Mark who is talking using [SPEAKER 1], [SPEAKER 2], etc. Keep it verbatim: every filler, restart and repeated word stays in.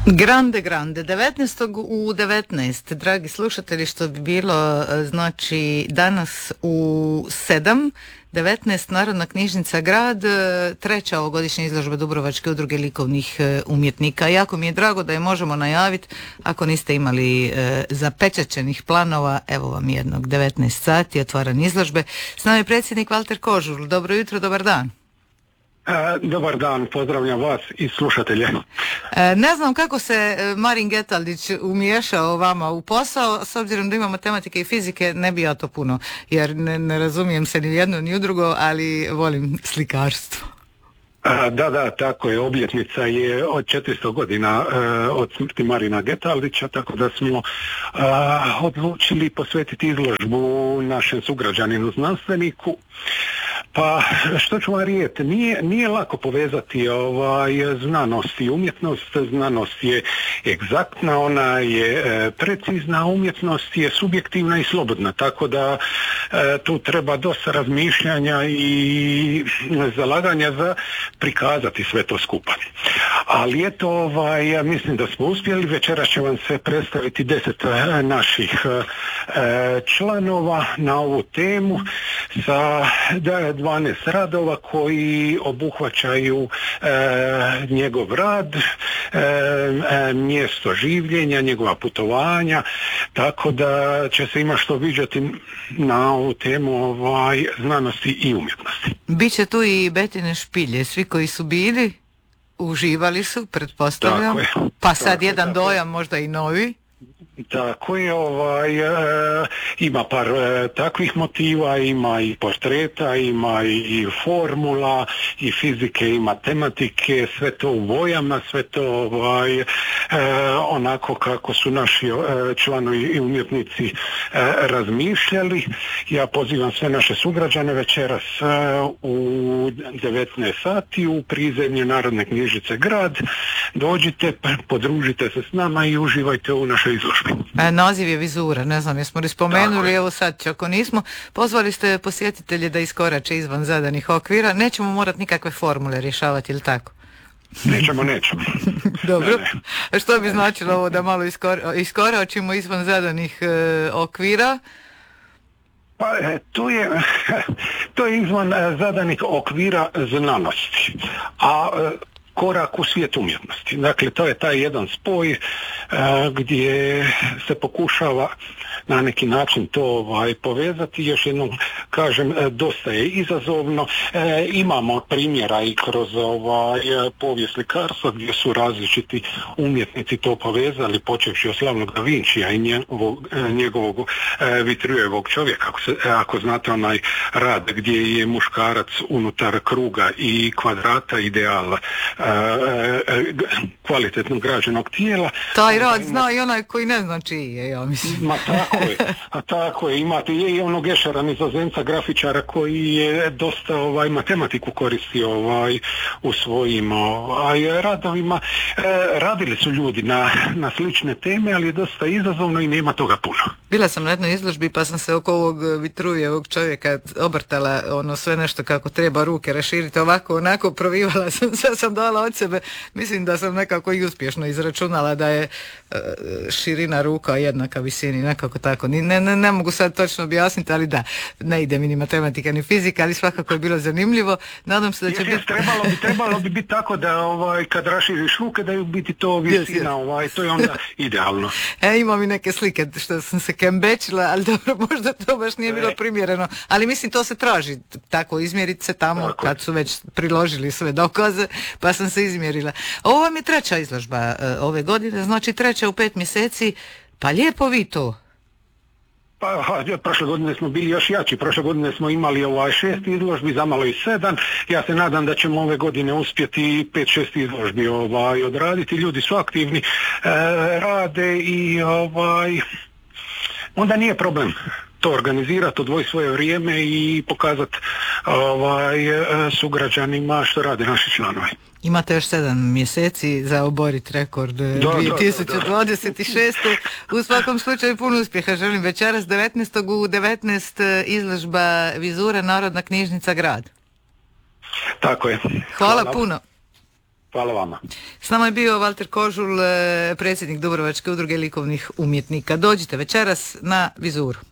[SPEAKER 1] Grande, grande, devetnaestog u devetnaest, dragi slušatelji, što bi bilo, znači danas u sedam, devetnaest, Narodna knjižnica Grad, treća ovogodišnja izložba Dubrovačke udruge likovnih umjetnika. Jako mi je drago da je možemo najaviti, ako niste imali e, zapečaćenih planova, evo vam jednog, devetnaest sati, otvaranje izložbe. S nama je predsjednik Valter Kožul. Dobro jutro, dobar dan.
[SPEAKER 2] E, dobar dan, pozdravljam vas i slušatelje.
[SPEAKER 1] E, ne znam kako se Marin Getaldić umiješao vama u posao, s obzirom da ima matematike i fizike, ne bi ja to puno, jer ne, ne razumijem se ni u jedno ni u drugo, ali volim slikarstvo.
[SPEAKER 2] A, da, da, tako je, obljetnica je od četiristo godina e, od smrti Marina Getaldića, tako da smo a, odlučili posvetiti izložbu našem sugrađaninu znanstveniku. Pa što ću vam rijeti, nije, nije lako povezati ovaj, znanost i umjetnost. Znanost je egzaktna, ona je e, precizna, umjetnost je subjektivna i slobodna, tako da e, tu treba dosta razmišljanja i zalaganja za prikazati sve to skupa. Ali eto, ovaj, ja mislim da smo uspjeli. Večeras će vam se predstaviti deset e, naših e, članova na ovu temu sa da, dvanaest radova koji obuhvaćaju e, njegov rad, e, e, mjesto življenja, njegova putovanja, tako da će se ima što viđati na ovu temu ovaj, znanosti i umjetnosti.
[SPEAKER 1] Biće tu i Betine špilje, svi koji su bili uživali su, pretpostavljam,
[SPEAKER 2] tako je,
[SPEAKER 1] pa sad
[SPEAKER 2] tako,
[SPEAKER 1] jedan
[SPEAKER 2] tako
[SPEAKER 1] dojam, možda i novi.
[SPEAKER 2] Tako je, ovaj, e, ima par e, takvih motiva, ima i portreta, ima i, i formula, i fizike, i matematike, sve to u bojama, sve to ovaj, e, onako kako su naši e, članovi i umjetnici e, razmišljali. Ja pozivam sve naše sugrađane večeras e, u devetnaest sati u prizemlju Narodne knjižnice Grad. Dođite, podružite se s nama i uživajte u našoj izložbi.
[SPEAKER 1] E, naziv je Vizura, ne znam jesmo li spomenuli, evo sad ako nismo, pozvali ste posjetitelje da iskorače izvan zadanih okvira, nećemo morati nikakve formule rješavati, ili tako?
[SPEAKER 2] Nećemo, nećemo.
[SPEAKER 1] Dobro,
[SPEAKER 2] ne, ne.
[SPEAKER 1] Što bi značilo ovo da malo iskor- iskoračimo izvan zadanih e, okvira?
[SPEAKER 2] Pa to je, to je izvan e, zadanih okvira znanosti, a e, korak u svijet umjetnosti. Dakle, to je taj jedan spoj e, gdje se pokušava na neki način to ovaj, povezati. Još jednom kažem, e, dosta je izazovno. E, imamo primjera i kroz ovaj, povijest slikarstva gdje su različiti umjetnici to povezali, počevši od slavnog Da Vincija i njegovog, njegovog e, Vitrujevog čovjeka. Ako, se, ako znate onaj rad gdje je muškarac unutar kruga i kvadrata ideala kvalitetno građenog tijela.
[SPEAKER 1] Taj rad zna i onaj koji ne zna čiji je, ja mislim.
[SPEAKER 2] Ma tako je, a tako je. Imate i onog Ešera, nizozemca, grafičara koji je dosta ovaj, matematiku koristio ovaj, u svojim ovaj, radovima. E, radili su ljudi na, na slične teme, ali je dosta izazovno i nema toga puno.
[SPEAKER 1] Bila sam na jednoj izložbi pa sam se oko ovog Vitrujevog čovjeka obrtala ono sve nešto kako treba, ruke raširiti ovako, onako, provivala sam, sve sam dala od sebe. Mislim da sam nekako i uspješno izračunala da je e, širina ruka jednaka visini, nekako tako. Ne, ne, ne mogu sad točno objasniti, ali da, ne ide mi ni matematika ni fizika, ali svakako je bilo zanimljivo. Nadam se da će
[SPEAKER 2] biti... Yes, trebalo bi, trebalo bi biti tako da ovaj, kad raširiš ruke da je biti to visina, yes, yes. Ovaj, to je onda idealno.
[SPEAKER 1] E, imam i neke slike što sam se kembečila, ali dobro, možda to baš nije bilo primjereno, ali mislim to se traži tako, izmjeriti se tamo tako, kad su već priložili sve dokaze, pa sam se izmjerila. Ovo vam je treća izložba uh, ove godine, znači treća u pet mjeseci, pa lijepo vi to.
[SPEAKER 2] Pa, ha, prošle godine smo bili još jači, prošle godine smo imali ovaj šest izložbi, zamalo i sedam. Ja se nadam da ćemo ove godine uspjeti pet šest izložbi ovaj, odraditi. Ljudi su aktivni, e, rade i ovaj, onda nije problem to organizirati, odvojiti svoje vrijeme i pokazati ovaj, sugrađanima što rade naši članovi.
[SPEAKER 1] Imate još sedam mjeseci za oboriti rekord dvije tisuće dvadeset šeste. U svakom slučaju puno uspjeha želim. Večeras devetnaestog u devetnaest izložba Vizura, Narodna knjižnica Grad.
[SPEAKER 2] Tako je.
[SPEAKER 1] Hvala, Hvala puno.
[SPEAKER 2] Hvala vama.
[SPEAKER 1] S nama je bio Valter Kožul, predsjednik Dubrovačke udruge likovnih umjetnika. Dođite večeras na Vizuru.